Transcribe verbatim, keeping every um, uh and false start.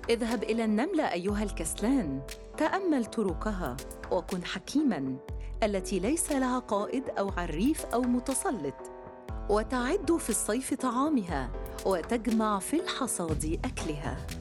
اذهب إلى النملة أيها الكسلان، تأمل طرقها وكن حكيماً، التي ليس لها قائد أو عريف أو متسلط، وتعد في الصيف طعامها وتجمع في الحصاد أكلها.